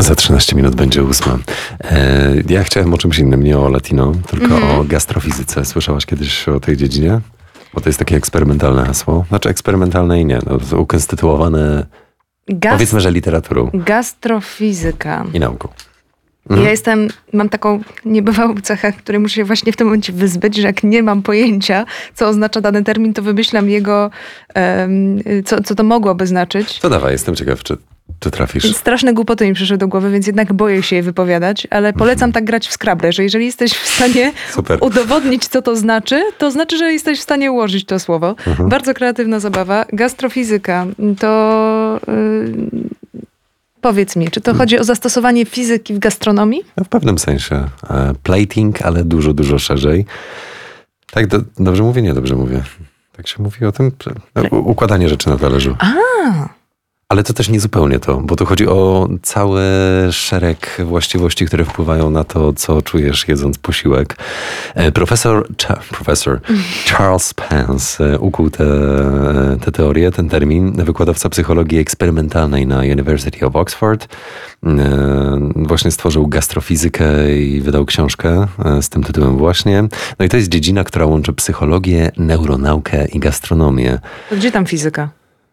Za 13 minut będzie 8. Ja chciałem o czymś innym, nie o latino, tylko o gastrofizyce. Słyszałaś kiedyś o tej dziedzinie? Bo to jest takie eksperymentalne hasło. Znaczy eksperymentalne i nie. No, to ukonstytuowane, powiedzmy, że literaturą. Gastrofizyka. I nauką. Ja mam taką niebywałą cechę, której muszę się właśnie w tym momencie wyzbyć, że jak nie mam pojęcia, co oznacza dany termin, to wymyślam jego, co to mogłoby znaczyć. To dawaj, jestem ciekaw, czy trafisz. Straszne głupoty mi przyszły do głowy, więc jednak boję się je wypowiadać, ale polecam tak grać w Scrabble, że jeżeli jesteś w stanie udowodnić, co to znaczy, że jesteś w stanie ułożyć to słowo. Bardzo kreatywna zabawa. Gastrofizyka to... Powiedz mi, czy to chodzi o zastosowanie fizyki w gastronomii? No, w pewnym sensie. Plating, ale dużo, dużo szerzej. Tak, dobrze mówię? Nie, dobrze mówię. Tak się mówi o tym? Układanie rzeczy na talerzu. Ale to też nie zupełnie to, bo tu chodzi o cały szereg właściwości, które wpływają na to, co czujesz jedząc posiłek. Profesor Charles Pence ukuł tę teorię, ten termin, wykładowca psychologii eksperymentalnej na University of Oxford. Właśnie stworzył gastrofizykę i wydał książkę z tym tytułem właśnie. No i to jest dziedzina, która łączy psychologię, neuronaukę i gastronomię. To gdzie tam fizyka?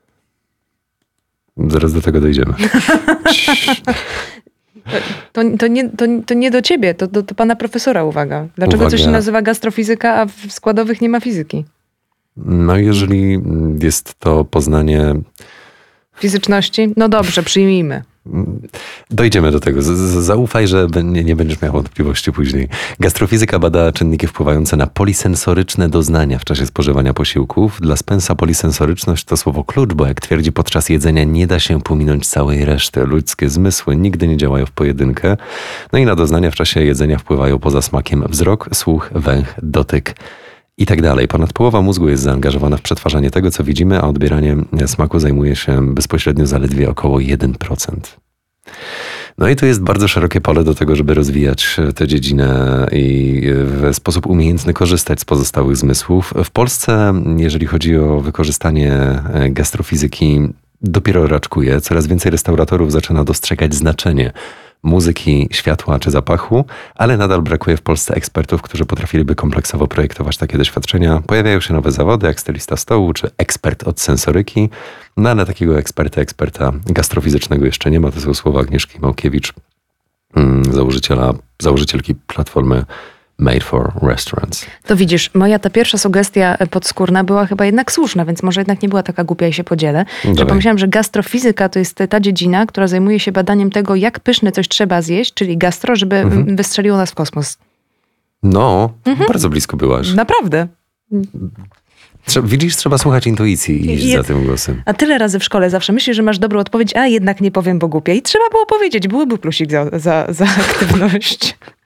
Zaraz do tego dojdziemy. To nie do ciebie, to do pana profesora, uwaga. Dlaczego coś się nazywa gastrofizyka, a w składowych nie ma fizyki? No jeżeli jest to poznanie... Fizyczności? No dobrze, przyjmijmy. Dojdziemy do tego. Zaufaj, że nie będziesz miał wątpliwości później. Gastrofizyka bada czynniki wpływające na polisensoryczne doznania w czasie spożywania posiłków. Dla Spence'a polisensoryczność to słowo klucz, bo jak twierdzi, podczas jedzenia nie da się pominąć całej reszty. Ludzkie zmysły nigdy nie działają w pojedynkę. No i na doznania w czasie jedzenia wpływają poza smakiem wzrok, słuch, węch, dotyk i tak dalej. Ponad połowa mózgu jest zaangażowana w przetwarzanie tego, co widzimy, a odbieraniem smaku zajmuje się bezpośrednio zaledwie około 1%. No i tu jest bardzo szerokie pole do tego, żeby rozwijać tę dziedzinę i w sposób umiejętny korzystać z pozostałych zmysłów. W Polsce, jeżeli chodzi o wykorzystanie gastrofizyki, dopiero raczkuje. Coraz więcej restauratorów zaczyna dostrzegać znaczenie muzyki, światła czy zapachu, ale nadal brakuje w Polsce ekspertów, którzy potrafiliby kompleksowo projektować takie doświadczenia. Pojawiają się nowe zawody, jak stylista stołu czy ekspert od sensoryki, no ale takiego eksperta gastrofizycznego jeszcze nie ma. To są słowa Agnieszki Małkiewicz, założycielki platformy Made for Restaurants. To widzisz, moja ta pierwsza sugestia podskórna była chyba jednak słuszna, więc może jednak nie była taka głupia i się podzielę. Że pomyślałam, że gastrofizyka to jest ta dziedzina, która zajmuje się badaniem tego, jak pyszne coś trzeba zjeść, czyli gastro, żeby wystrzeliło nas w kosmos. No, bardzo blisko byłaś. Naprawdę. Widzisz, trzeba słuchać intuicji i iść za tym głosem. A tyle razy w szkole zawsze myślisz, że masz dobrą odpowiedź, a jednak nie powiem, bo głupia. I trzeba było powiedzieć, byłyby plusik za aktywność.